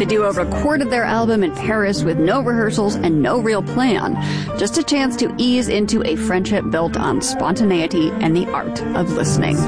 The duo recorded their album in Paris with no rehearsals and no real plan, just a chance to ease into a friendship built on spontaneity and the art of listening.